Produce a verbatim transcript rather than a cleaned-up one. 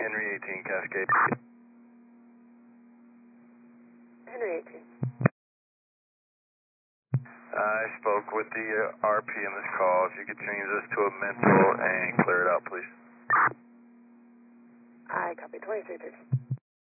Henry eighteen Cascade. Henry eighteen. I spoke with the uh, R P in this call. If you could change this to a mental and clear it out, please. I copy twenty-three thirty.